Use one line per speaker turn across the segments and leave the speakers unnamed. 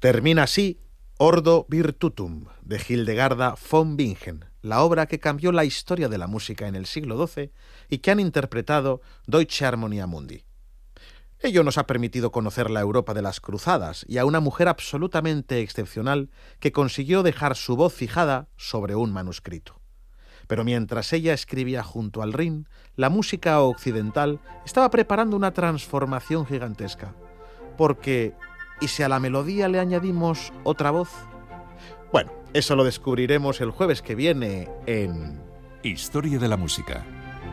Termina así Ordo Virtutum, de Hildegarda von Bingen, la obra que cambió la historia de la música en el siglo XII y que han interpretado Deutsche Harmonia Mundi. Ello nos ha permitido conocer la Europa de las cruzadas y a una mujer absolutamente excepcional que consiguió dejar su voz fijada sobre un manuscrito. Pero mientras ella escribía junto al Rin, la música occidental estaba preparando una transformación gigantesca. Porque, ¿y si a la melodía le añadimos otra voz? Bueno, eso lo descubriremos el jueves que viene en
Historia de la música,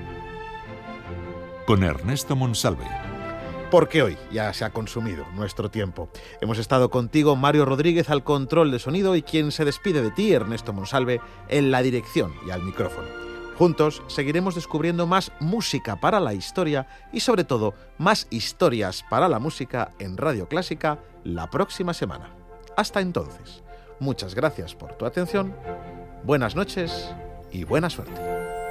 con Ernesto Monsalve.
Porque hoy ya se ha consumido nuestro tiempo. Hemos estado contigo, Mario Rodríguez, al control de sonido, y quien se despide de ti, Ernesto Monsalve, en la dirección y al micrófono. Juntos seguiremos descubriendo más música para la historia y, sobre todo, más historias para la música en Radio Clásica la próxima semana. Hasta entonces, muchas gracias por tu atención, buenas noches y buena suerte.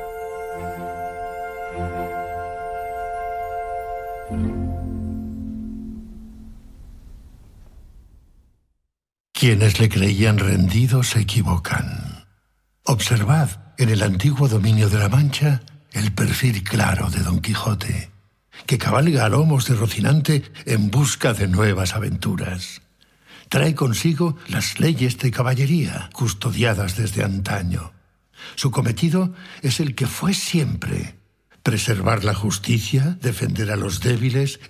Quienes le creían rendido se equivocan. Observad en el antiguo dominio de la Mancha el perfil claro de Don Quijote, que cabalga a lomos de Rocinante en busca de nuevas aventuras. Trae consigo las leyes de caballería, custodiadas desde antaño. Su cometido es el que fue siempre: preservar la justicia, defender a los débiles,